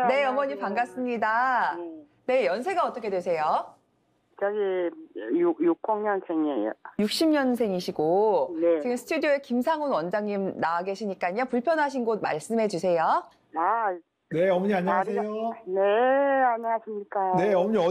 네, 안녕하세요. 어머니 반갑습니다. 네. 네, 연세가 어떻게 되세요? 저기 60년생이에요. 60년생이시고 네. 지금 스튜디오에 김상훈 원장님 나와 계시니까요. 불편하신 곳 말씀해 주세요. 아, 네, 어머니 안녕하세요. 네, 안녕하십니까. 네, 어머니